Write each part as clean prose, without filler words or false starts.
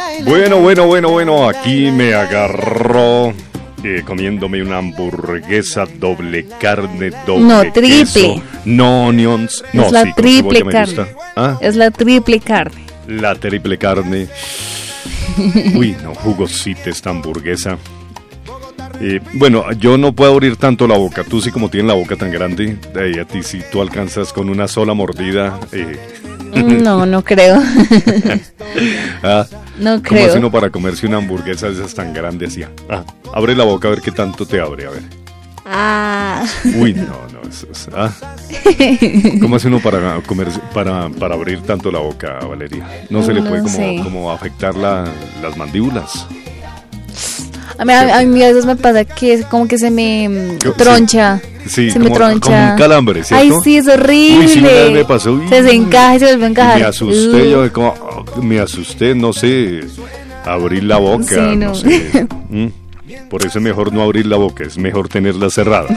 Bueno, aquí me agarró comiéndome una hamburguesa doble carne, doble triple. queso, no onions. No, es la sí, triple me carne. gusta. ¿Ah? Es la triple carne. La triple carne. Uy, no, jugosita esta hamburguesa. Bueno, yo no puedo abrir tanto la boca. Tú sí, como tienes la boca tan grande, a ti sí tú alcanzas con una sola mordida. No creo. No creo. ¿Cómo hace uno para comerse una hamburguesa de esas tan grandes así? Abre la boca a ver qué tanto te abre, a ver. Uy, no, eso es. ¿Cómo hace uno para comerse, para abrir tanto la boca, Valeria? No se le puede como afectar las mandíbulas. A mí a veces me pasa que como que se me troncha. Sí, se me troncha. Como un calambre, ¿cierto? Ay, sí, es horrible. Uy, sí, una vez me pasó. Se desencaja y se vuelve a encajar. Me asusté, no sé, abrir la boca, sí, no sé. Por eso es mejor no abrir la boca, es mejor tenerla cerrada.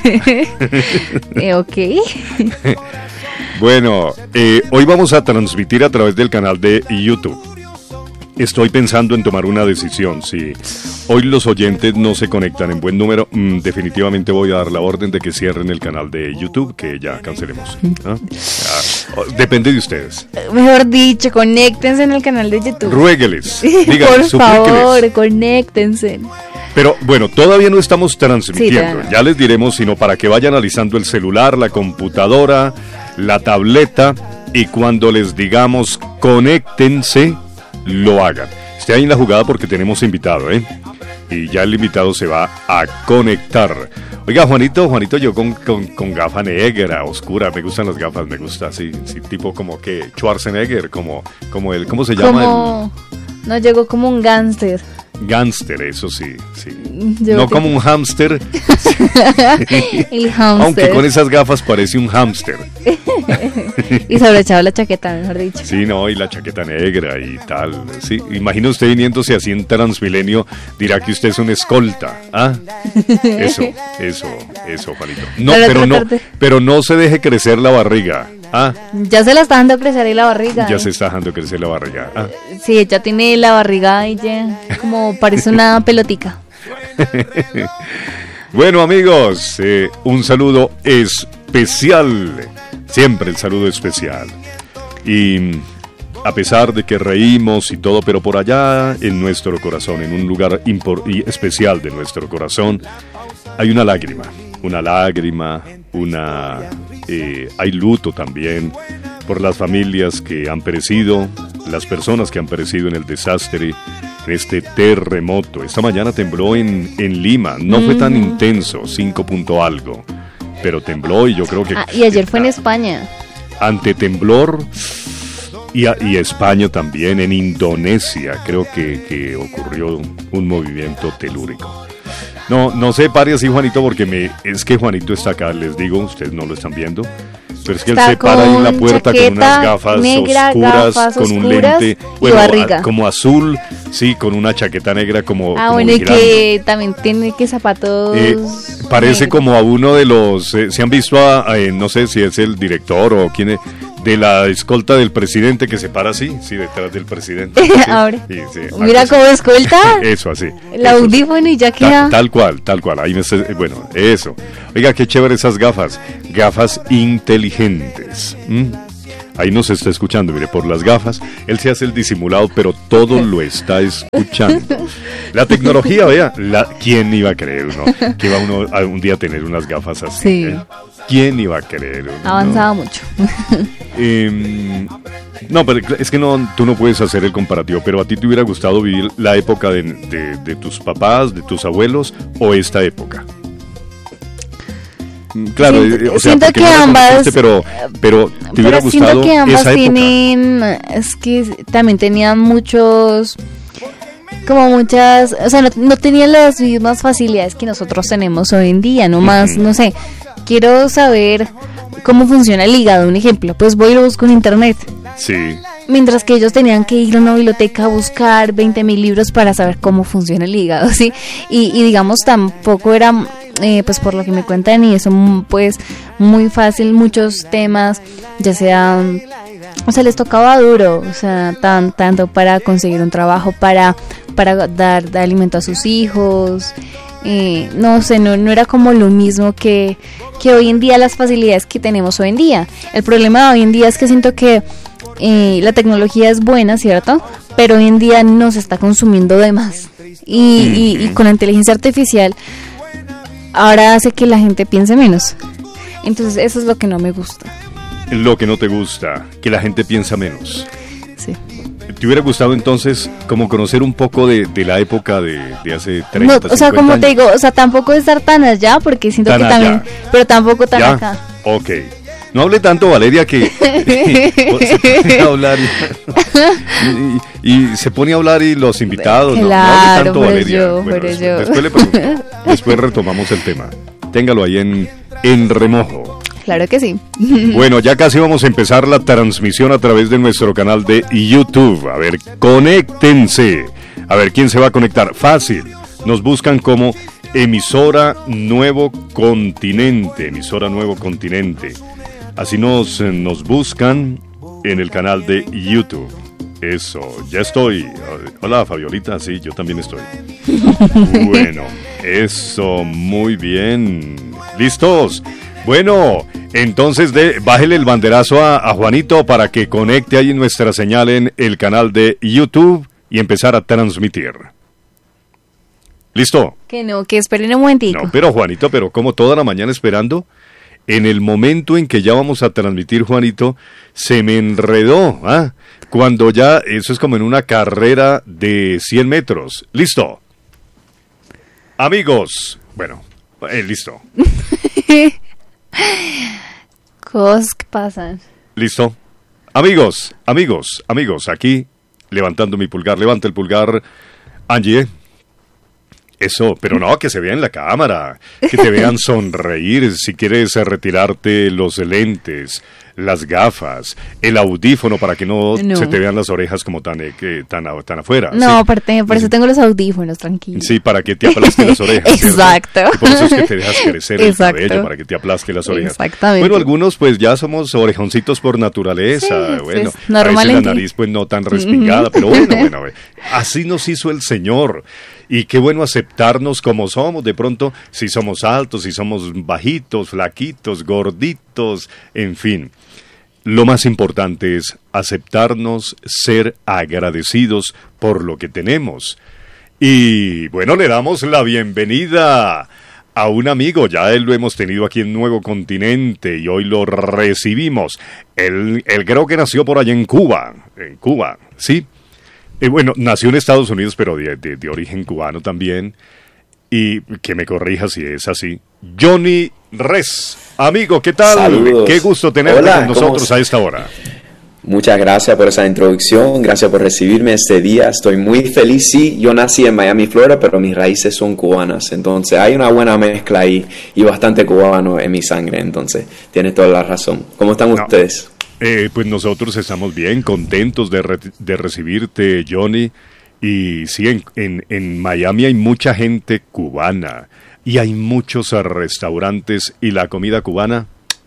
Ok. Bueno, hoy vamos a transmitir a través del canal de YouTube. Estoy pensando en tomar una decisión. Si hoy los oyentes no se conectan en buen número, definitivamente voy a dar la orden de que cierren el canal de YouTube, que ya cancelemos. Depende de ustedes. Mejor dicho, conéctense en el canal de YouTube. Ruégueles, díganles, por favor, conéctense. Pero bueno, todavía no estamos transmitiendo. Ya les diremos, sino para que vayan analizando el celular, la computadora, la tableta, y cuando les digamos conéctense, lo hagan. Esté ahí en la jugada porque tenemos invitado, y ya el invitado se va a conectar. Oiga, Juanito, yo con gafa negra, oscura, me gustan las gafas, me gusta así tipo como que Schwarzenegger, como el, ¿cómo se llama? No, llegó como un gángster. Gánster, eso sí. No como un hámster. El hámster. Aunque con esas gafas parece un hámster. Y se habrá echado la chaqueta, mejor dicho. Sí, no, y la chaqueta negra y tal. Sí, imagina usted viniéndose así en Transmilenio, dirá que usted es un escolta. Eso, Juanito. No, pero no se deje crecer la barriga. Ya se la está dejando crecer ahí la barriga. Ya se está dejando crecer la barriga. Sí, ella tiene la barriga y ya como parece una pelotica. Bueno, amigos, un saludo especial. Siempre el saludo especial. Y a pesar de que reímos y todo, pero por allá en nuestro corazón, en un lugar especial de nuestro corazón, hay una lágrima. Hay luto también por las familias que han perecido, las personas que han perecido en el desastre, en este terremoto. Esta mañana tembló en Lima, no fue tan intenso, 5 punto algo, pero tembló y yo creo que... y ayer fue en España. Ante temblor y España también, en Indonesia, creo que ocurrió un movimiento telúrico. No sé, pare así, Juanito, porque es que Juanito está acá, les digo, ustedes no lo están viendo, pero es que él se para ahí en la puerta con unas gafas negra, oscuras, con un lente, como azul, sí, con una chaqueta negra como bueno, y que también tiene que zapatos parece negros. Como a uno de los, ¿se han visto no sé si es el director o quién es, de la escolta del presidente que se para así, sí, detrás del presidente? ¿Sí? Ahora, sí, mira cómo escolta. Eso, así. El audífono y ya queda. Tal cual. Ahí bueno, eso. Oiga, qué chévere esas gafas inteligentes. Ahí nos está escuchando, mire, por las gafas. Él se hace el disimulado, pero todo lo está escuchando. La tecnología, vea, ¿quién iba a creer que iba uno a un día a tener unas gafas así? Sí. ¿Quién iba a creer? Avanzaba mucho. No, pero es que tú no puedes hacer el comparativo, pero ¿a ti te hubiera gustado vivir la época de tus papás, de tus abuelos, o esta época? Claro, siento que ambas, pero te hubiera gustado siento que ambas esa época. Es que también tenían muchas, o sea, no tenían las mismas facilidades que nosotros tenemos hoy en día, nomás, no sé, quiero saber cómo funciona el hígado, un ejemplo, pues voy y lo busco en internet. Sí. Mientras que ellos tenían que ir a una biblioteca a buscar 20.000 libros para saber cómo funciona el hígado, ¿sí? Y digamos, tampoco era pues por lo que me cuentan, y eso pues muy fácil, muchos temas, ya sea, o sea, les tocaba duro, o sea, tanto para conseguir un trabajo, para dar alimento a sus hijos, no sé, no era como lo mismo que hoy en día, las facilidades que tenemos hoy en día. El problema de hoy en día es que siento que la tecnología es buena, ¿cierto? Pero hoy en día nos está consumiendo de más. Y con la inteligencia artificial ahora hace que la gente piense menos. Entonces eso es lo que no me gusta. Lo que no te gusta, que la gente piensa menos. Sí. ¿Te hubiera gustado entonces como conocer un poco de la época de hace 30, no, o sea, como años? Te digo, o sea, tampoco estar tan allá, porque siento que también, pero tampoco tan ¿Ya? Acá. Ok. No hable tanto, Valeria, que se pone a hablar y se pone a hablar y los invitados. Claro, no hable tanto, pero Valeria. yo, Bueno, pero yo. después le pregunto. Después retomamos el tema. Téngalo ahí en remojo. Claro que sí. Bueno, ya casi vamos a empezar la transmisión a través de nuestro canal de YouTube. A ver, conéctense. A ver, ¿quién se va a conectar? Fácil. Nos buscan como Emisora Nuevo Continente. Emisora Nuevo Continente. Así nos buscan en el canal de YouTube. Eso, ya estoy. Hola, Fabiolita, sí, yo también estoy. Bueno, eso, muy bien. ¿Listos? Bueno, entonces bájele el banderazo a Juanito para que conecte ahí nuestra señal en el canal de YouTube y empezar a transmitir. ¿Listo? Que no, que esperen un momentico. No, pero Juanito, pero como toda la mañana esperando, en el momento en que ya vamos a transmitir, Juanito, se me enredó, ¿ah? Cuando ya, eso es como en una carrera de 100 metros. ¿Listo? Amigos, bueno, listo. Cosas que pasan. ¿Listo? Amigos, aquí, levantando mi pulgar, levanta el pulgar, Angie, eso, pero no, que se vea en la cámara, que te vean sonreír, si quieres retirarte los lentes, las gafas, el audífono para que no se te vean las orejas como tan afuera. No, ¿sí? aparte, por eso tengo los audífonos, tranquilo. Sí, para que te aplaste las orejas. Exacto. Por eso es que te dejas crecer el cabello, para que te aplaste las orejas. Exactamente. Bueno, algunos pues ya somos orejoncitos por naturaleza. Sí, bueno, pues, normalmente. A veces la nariz pues no tan respingada, pero bueno, así nos hizo el Señor. Y qué bueno aceptarnos como somos, de pronto, si somos altos, si somos bajitos, flaquitos, gorditos, en fin. Lo más importante es aceptarnos, ser agradecidos por lo que tenemos. Y bueno, le damos la bienvenida a un amigo, ya él lo hemos tenido aquí en Nuevo Continente y hoy lo recibimos. Él creo que nació por allá en Cuba, ¿sí? Bueno, nació en Estados Unidos, pero de origen cubano también. Y que me corrija si es así. Johnny Res. Amigo, ¿qué tal? Saludos. Qué gusto tenerte con nosotros a esta hora. Muchas gracias por esa introducción, gracias por recibirme este día. Estoy muy feliz. Sí, yo nací en Miami, Florida, pero mis raíces son cubanas. Entonces hay una buena mezcla ahí y bastante cubano en mi sangre. Entonces tienes toda la razón. ¿Cómo están ustedes? Pues nosotros estamos bien, contentos de recibirte, Johnny. Y sí, en Miami hay mucha gente cubana y hay muchos restaurantes y la comida cubana.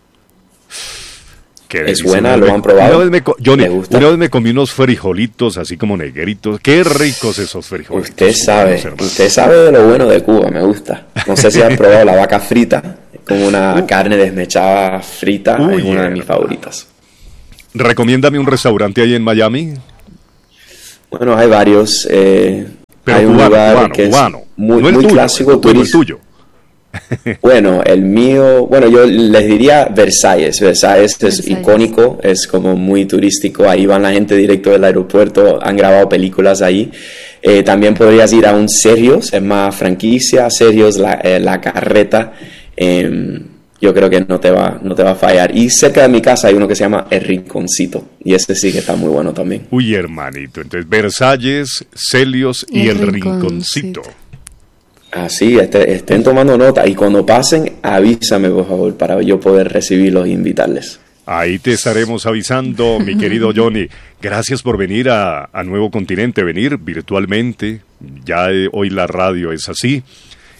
Es buena, ¿lo han probado? Johnny, una vez me comí unos frijolitos así como negritos. Qué ricos esos frijolitos. Usted sabe de lo bueno de Cuba, me gusta. No sé si has probado la vaca frita, como una carne desmechada frita, es una de mis favoritas. Recomiéndame un restaurante ahí en Miami. Bueno, hay varios. Pero hay cubano, un lugar que es muy, no muy clásico, el tuyo. Bueno, el mío, yo les diría Versalles. Versalles es icónico, es como muy turístico. Ahí van la gente directo del aeropuerto, han grabado películas ahí. También podrías ir a un Sergio's, es más franquicia. Sergio's, la Carreta. Yo creo que no te va a fallar. Y cerca de mi casa hay uno que se llama El Rinconcito. Y ese sí que está muy bueno también. Uy, hermanito. Entonces, Versalles, Celios y El Rinconcito. Así, estén tomando nota. Y cuando pasen, avísame, por favor, para yo poder recibirlos e invitarles. Ahí te estaremos avisando, mi querido Johnny. Gracias por venir a Nuevo Continente, venir virtualmente. Ya hoy la radio es así.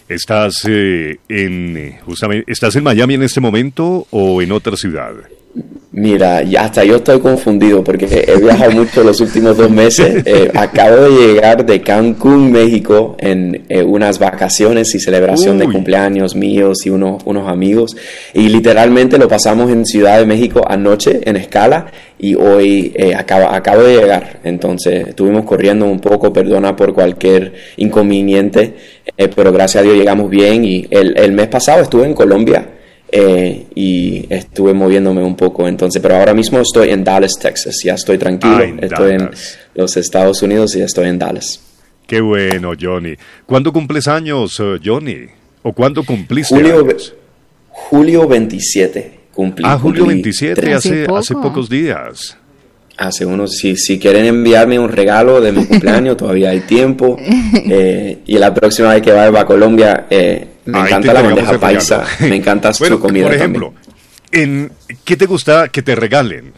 ¿Estás ¿estás en Miami en este momento o en otra ciudad? Mira, ya hasta yo estoy confundido porque he viajado mucho los últimos 2 meses. Acabo de llegar de Cancún, México, en unas vacaciones y celebración de cumpleaños míos y unos amigos. Y literalmente lo pasamos en Ciudad de México anoche en escala y hoy acabo de llegar. Entonces estuvimos corriendo un poco, perdona por cualquier inconveniente, pero gracias a Dios llegamos bien. Y el mes pasado estuve en Colombia. Y estuve moviéndome un poco, entonces, pero ahora mismo estoy en Dallas, Texas. Ya estoy tranquilo, estoy en los Estados Unidos y estoy en Dallas. Qué bueno, Johnny. ¿Cuándo cumples años, Johnny? ¿O cuándo cumpliste años? Julio 27 cumplí. Julio 27, hace pocos días. Hace unos, si quieren enviarme un regalo de mi cumpleaños, todavía hay tiempo. Y la próxima vez que vaya a Colombia, me encanta la bandeja paisa, me encanta su comida. Por ejemplo, ¿qué te gusta que te regalen?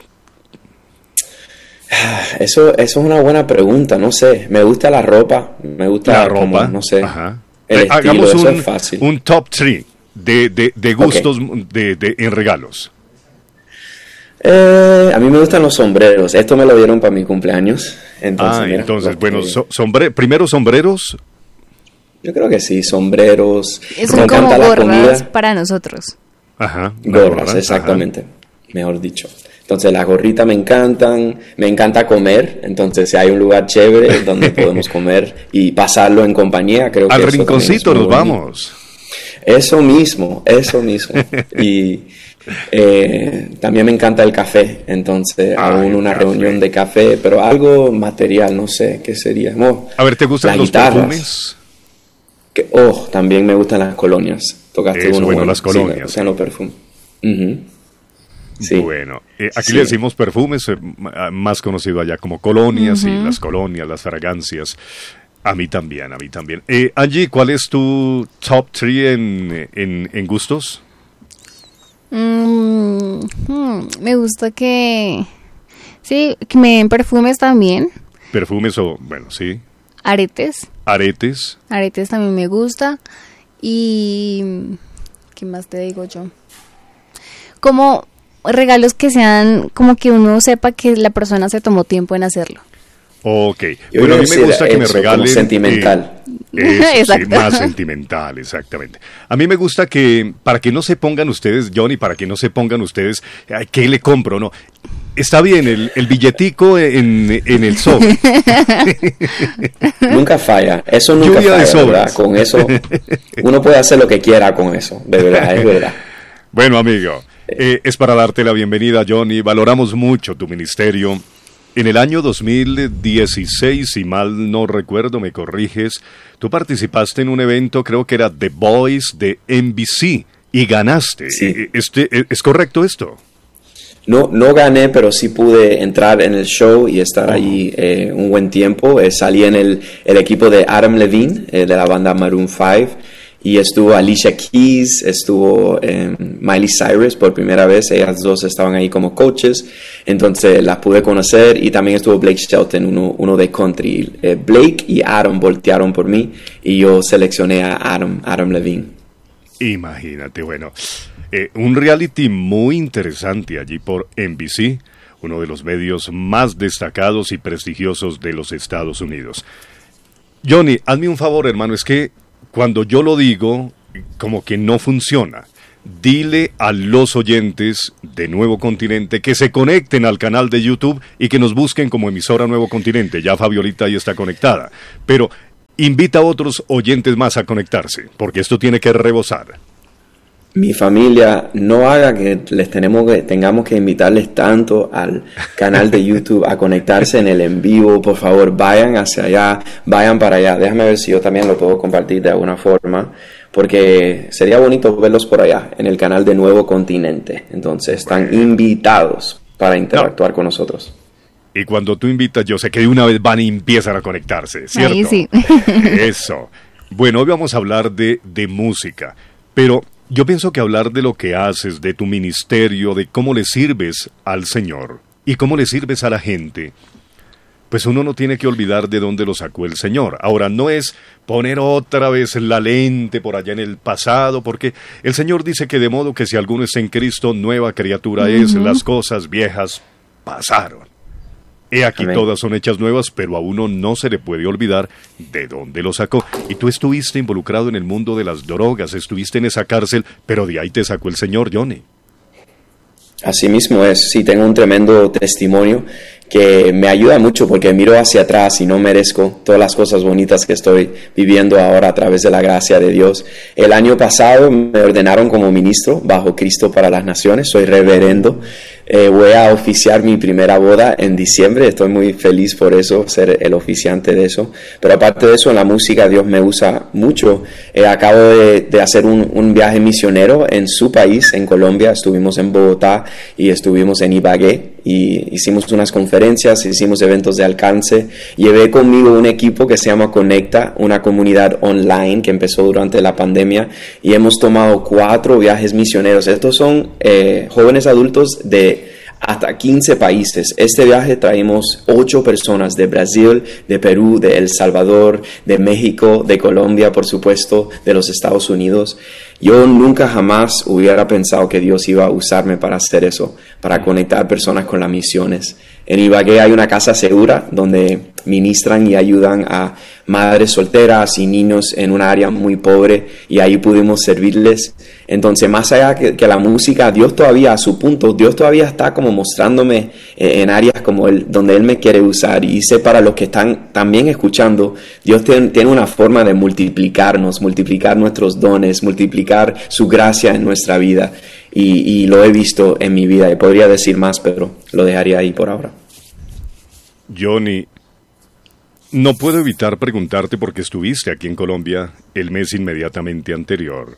Eso es una buena pregunta, no sé. Me gusta la ropa, me gusta la ropa, no sé. Ajá. El estilo, hagamos eso es fácil. Un top 3 de gustos en regalos. A mí me gustan los sombreros. Esto me lo dieron para mi cumpleaños. Primero sombreros. Yo creo que sí, sombreros. Son como gorras para nosotros. Ajá. Gorras, exactamente. Mejor dicho. Entonces las gorritas me encantan. Me encanta comer. Entonces si hay un lugar chévere donde podemos comer y pasarlo en compañía, creo que al rinconcito nos vamos. Eso mismo. Y también me encanta el café, entonces aún una reunión de café, pero algo material, no sé qué sería. A ver, ¿te gustan los perfumes? También me gustan las colonias. Tocaste uno bueno, las colonias. Sí, me gustan los perfumes. Sí. Bueno, aquí le decimos perfumes, más conocido allá como colonias, y las colonias, las fragancias. A mí también. Angie, ¿cuál es tu top 3 en gustos? Me gusta que me den perfumes también. Perfumes sí. Aretes también me gusta. Y ¿qué más te digo yo? Como regalos que sean como que uno sepa que la persona se tomó tiempo en hacerlo. Ok, bueno, a mí me gusta que me regalen... sentimental. Sí, más sentimental, exactamente. A mí me gusta que, para que no se pongan ustedes, Johnny, ¿qué le compro? No, está bien, el billetico en el sobre. Nunca falla, eso nunca falla, ¿verdad? Con eso, uno puede hacer lo que quiera con eso, de verdad, es verdad. Bueno, amigo, es para darte la bienvenida, Johnny, valoramos mucho tu ministerio. En el año 2016, si mal no recuerdo, me corriges, tú participaste en un evento, creo que era The Voice de NBC, y ganaste. Sí. ¿Es correcto esto? No gané, pero sí pude entrar en el show y estar allí un buen tiempo. Salí en el equipo de Adam Levine, de la banda Maroon 5. Y estuvo Alicia Keys, estuvo Miley Cyrus por primera vez, ellas dos estaban ahí como coaches, entonces las pude conocer, y también estuvo Blake Shelton, uno de country. Blake y Adam voltearon por mí y yo seleccioné a Adam Levine. Imagínate, bueno, un reality muy interesante allí por NBC, uno de los medios más destacados y prestigiosos de los Estados Unidos. Johnny, hazme un favor, hermano, es que cuando yo lo digo, como que no funciona. Dile a los oyentes de Nuevo Continente que se conecten al canal de YouTube y que nos busquen como emisora Nuevo Continente. Ya Fabiolita ahí está conectada. Pero invita a otros oyentes más a conectarse, porque esto tiene que rebosar. Mi familia, no haga que tengamos que invitarles tanto al canal de YouTube a conectarse en el en vivo. Por favor, vayan hacia allá, vayan para allá. Déjame ver si yo también lo puedo compartir de alguna forma, porque sería bonito verlos por allá, en el canal de Nuevo Continente. Entonces, están invitados para interactuar con nosotros. Y cuando tú invitas, yo sé que de una vez van y empiezan a conectarse, ¿cierto? Ahí sí. Eso. Bueno, hoy vamos a hablar de música, pero yo pienso que hablar de lo que haces, de tu ministerio, de cómo le sirves al Señor y cómo le sirves a la gente, pues uno no tiene que olvidar de dónde lo sacó el Señor. Ahora, no es poner otra vez la lente por allá en el pasado, porque el Señor dice que de modo que si alguno está en Cristo, nueva criatura es, las cosas viejas pasaron. He aquí Amén. Todas son hechas nuevas, pero a uno no se le puede olvidar de dónde lo sacó. Y tú estuviste involucrado en el mundo de las drogas, estuviste en esa cárcel, pero de ahí te sacó el Señor, Johnny. Así mismo es, sí, tengo un tremendo testimonio que me ayuda mucho porque miro hacia atrás y no merezco todas las cosas bonitas que estoy viviendo ahora a través de la gracia de Dios. El año pasado me ordenaron como ministro bajo Cristo para las Naciones, soy reverendo. Voy a oficiar mi primera boda en diciembre, estoy muy feliz por eso, ser el oficiante de eso. Pero aparte de eso, en la música Dios me usa mucho. Acabo de hacer un viaje misionero en su país, en Colombia. Estuvimos en Bogotá y estuvimos en Ibagué y hicimos unas conferencias, hicimos eventos de alcance. Llevé conmigo un equipo que se llama Conecta, una comunidad online que empezó durante la pandemia, y hemos tomado 4 viajes misioneros. Estos son jóvenes adultos de hasta 15 países. Este viaje traímos 8 personas de Brasil, de Perú, de El Salvador, de México, de Colombia, por supuesto, de los Estados Unidos. Yo nunca jamás hubiera pensado que Dios iba a usarme para hacer eso, para conectar personas con las misiones. En Ibagué hay una casa segura donde ministran y ayudan a madres solteras y niños en un área muy pobre, y ahí pudimos servirles. Entonces, más allá que la música, Dios todavía, a su punto, Dios todavía está como mostrándome en áreas como donde Él me quiere usar. Y sé, para los que están también escuchando, Dios tiene una forma de multiplicarnos, multiplicar nuestros dones, multiplicar su gracia en nuestra vida. Y lo he visto en mi vida, y podría decir más, pero lo dejaría ahí por ahora. Johnny, no puedo evitar preguntarte, porque estuviste aquí en Colombia el mes inmediatamente anterior.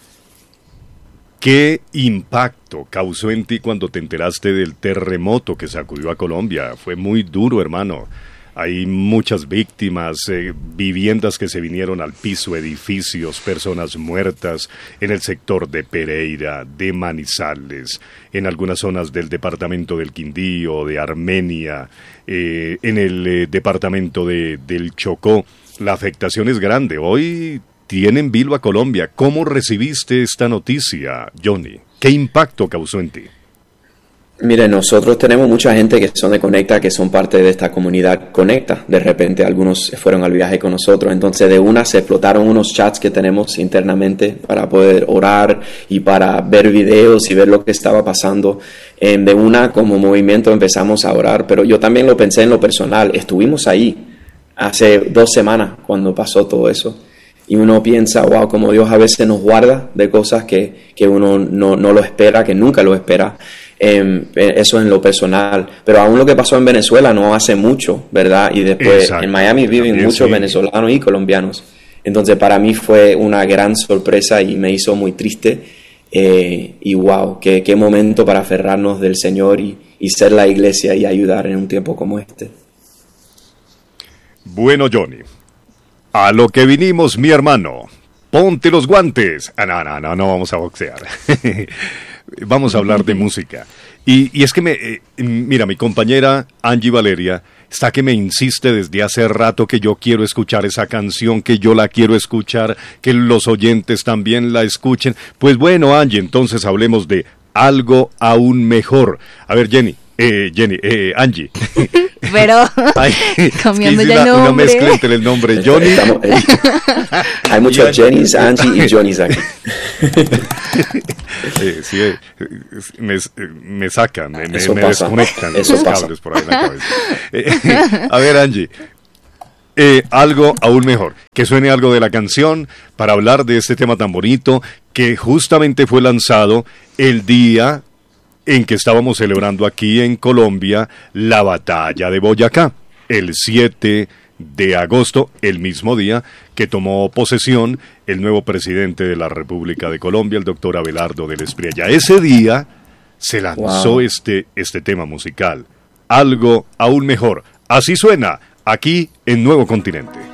¿Qué impacto causó en ti cuando te enteraste del terremoto que sacudió a Colombia? Fue muy duro, hermano. Hay muchas víctimas, viviendas que se vinieron al piso, edificios, personas muertas en el sector de Pereira, de Manizales, en algunas zonas del departamento del Quindío, de Armenia, en el departamento del Chocó. La afectación es grande. Hoy tienen vilo a Colombia. ¿Cómo recibiste esta noticia, Johnny? ¿Qué impacto causó en ti? Mire, nosotros tenemos mucha gente que son de Conecta, que son parte de esta comunidad Conecta. De repente algunos fueron al viaje con nosotros. Entonces de una se explotaron unos chats que tenemos internamente para poder orar y para ver videos y ver lo que estaba pasando. De una, como movimiento, empezamos a orar. Pero yo también lo pensé en lo personal. Estuvimos ahí hace 2 semanas cuando pasó todo eso. Y uno piensa, wow, como Dios a veces nos guarda de cosas que uno no lo espera, que nunca lo espera. Eso en lo personal, pero aún lo que pasó en Venezuela no hace mucho, ¿verdad? Y después Exacto. En Miami viven también, muchos venezolanos y colombianos. Entonces para mí fue una gran sorpresa y me hizo muy triste. Y wow, qué momento para aferrarnos del Señor y ser la iglesia y ayudar en un tiempo como este. Bueno, Johnny, a lo que vinimos, mi hermano. Ponte los guantes. No vamos a boxear. Vamos a hablar de música. Y es que mira, mi compañera Angie Valeria está que me insiste desde hace rato que yo quiero escuchar esa canción, que yo la quiero escuchar, que los oyentes también la escuchen. Pues bueno, Angie, entonces hablemos de algo aún mejor. A ver, Angie. Pero cambiando ya el nombre. Una mezcla entre el nombre Johnny. Hay muchos Jennys, Angie y Johnnys aquí. Sí, me sacan, me desconectan los cables por ahí en la cabeza. A ver, Angie, algo aún mejor, que suene algo de la canción para hablar de este tema tan bonito que justamente fue lanzado el día en que estábamos celebrando aquí en Colombia la batalla de Boyacá, el 7 de agosto, el mismo día que tomó posesión el nuevo presidente de la República de Colombia, el doctor Abelardo del Espriella. Ese día se lanzó este tema musical, algo aún mejor. Así suena aquí en Nuevo Continente.